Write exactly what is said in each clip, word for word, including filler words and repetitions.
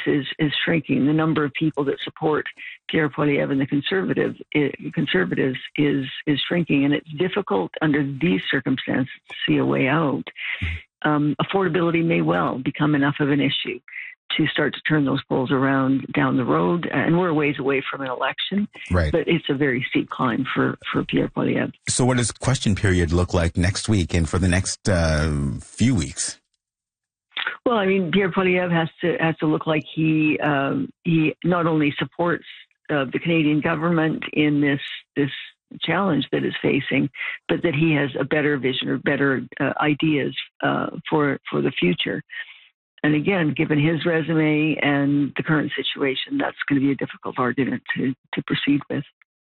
is, is shrinking. The number of people that support Pierre Poilievre and the conservative, uh, conservatives is, is shrinking. And it's difficult under these circumstances to see a way out. Um, affordability may well become enough of an issue to start to turn those polls around down the road. And we're a ways away from an election, right. But it's a very steep climb for, for Pierre Poilievre. So what does question period look like next week and for the next uh, few weeks? Well, I mean, Pierre Poilievre has to has to look like he um, he not only supports uh, the Canadian government in this this challenge that is facing, but that he has a better vision or better uh, ideas uh, for for the future. And again, given his resume and the current situation, that's going to be a difficult argument to, to proceed with.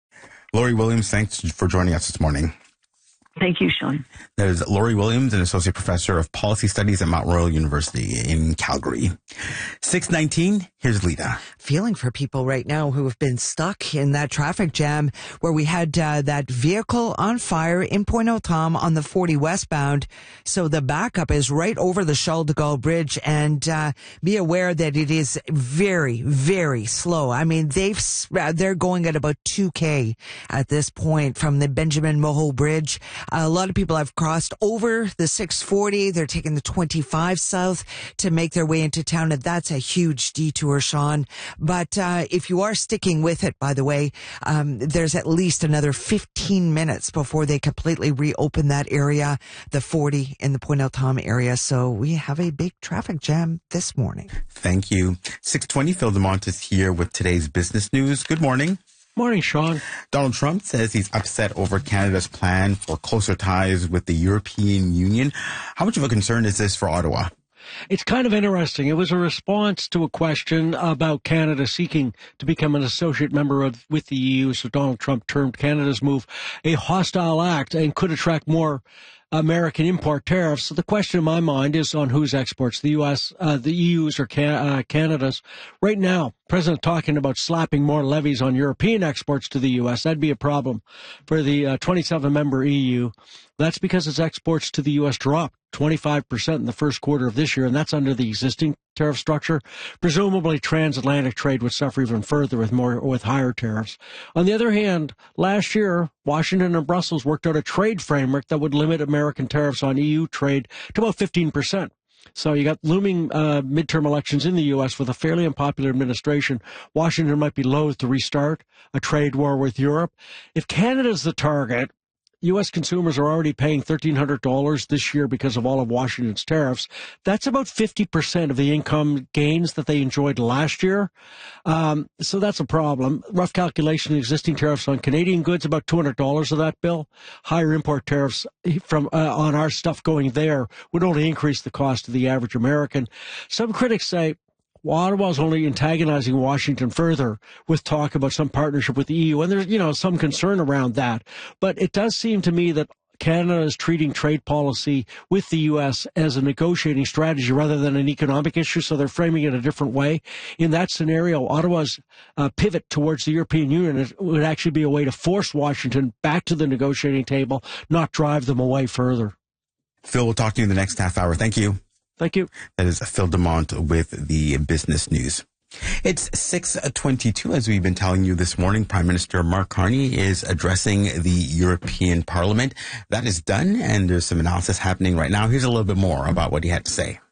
Lori Williams, thanks for joining us this morning. Thank you, Sean. That is Lori Williams, an associate professor of policy studies at Mount Royal University in Calgary. six nineteen, here's Lita. Feeling for people right now who have been stuck in that traffic jam where we had uh, that vehicle on fire in Pointe-aux-Trembles on the forty westbound. So the backup is right over the Charles de Gaulle Bridge, and uh, be aware that it is very, very slow. I mean, they've they're going at about two K at this point from the Benjamin Moreau Bridge. A lot of people have crossed over the six forty. They're taking the twenty-five south to make their way into town, and that's a huge detour, Sean. But uh, if you are sticking with it, by the way, um, there's at least another fifteen minutes before they completely reopen that area, the forty in the Pointe-aux-Trembles area. So we have a big traffic jam this morning. Thank you. six twenty, Phil DeMont is here with today's business news. Good morning. Morning, Sean. Donald Trump says he's upset over Canada's plan for closer ties with the European Union. How much of a concern is this for Ottawa? It's kind of interesting. It was a response to a question about Canada seeking to become an associate member of with the E U. So Donald Trump termed Canada's move a hostile act and could attract more American import tariffs. So the question in my mind is on whose exports, the U S, uh, the E U's or Can- uh, Canada's. Right now, President talking about slapping more levies on European exports to the U S. That'd be a problem for the uh, twenty-seven member E U. That's because its exports to the U S dropped twenty-five percent in the first quarter of this year, and that's under the existing tariff structure. Presumably, transatlantic trade would suffer even further with more with higher tariffs. On the other hand, last year, Washington and Brussels worked out a trade framework that would limit American tariffs on E U trade to about fifteen percent. So you got looming uh, midterm elections in the U S with a fairly unpopular administration. Washington might be loath to restart a trade war with Europe. If Canada's the target, U S consumers are already paying thirteen hundred dollars this year because of all of Washington's tariffs. That's about fifty percent of the income gains that they enjoyed last year. Um, so that's a problem. Rough calculation, existing tariffs on Canadian goods, about two hundred dollars of that bill. Higher import tariffs from uh, on our stuff going there would only increase the cost to the average American. Some critics say, well, Ottawa's only antagonizing Washington further with talk about some partnership with the E U. And there's, you know, some concern around that. But it does seem to me that Canada is treating trade policy with the U S as a negotiating strategy rather than an economic issue. So they're framing it a different way. In that scenario, Ottawa's uh, pivot towards the European Union would actually be a way to force Washington back to the negotiating table, not drive them away further. Phil, we'll talk to you in the next half hour. Thank you. Thank you. That is Phil DeMont with the business news. It's six twenty-two. As we've been telling you this morning, Prime Minister Mark Carney is addressing the European Parliament. That is done, and there's some analysis happening right now. Here's a little bit more about what he had to say.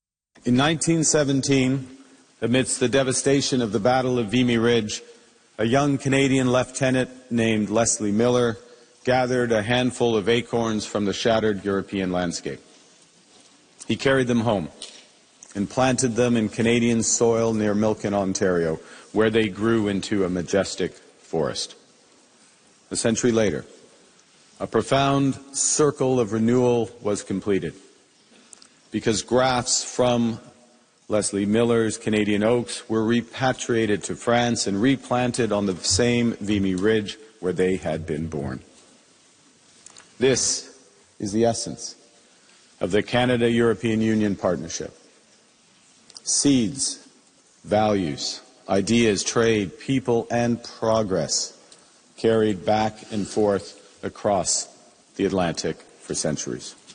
In nineteen seventeen, amidst the devastation of the Battle of Vimy Ridge, a young Canadian lieutenant named Leslie Miller gathered a handful of acorns from the shattered European landscape. He carried them home and planted them in Canadian soil near Milken, Ontario, where they grew into a majestic forest. A century later, a profound circle of renewal was completed because grafts from Leslie Miller's Canadian oaks were repatriated to France and replanted on the same Vimy Ridge where they had been born. This is the essence of the Canada-European Union partnership. Seeds, values, ideas, trade, people, and progress carried back and forth across the Atlantic for centuries.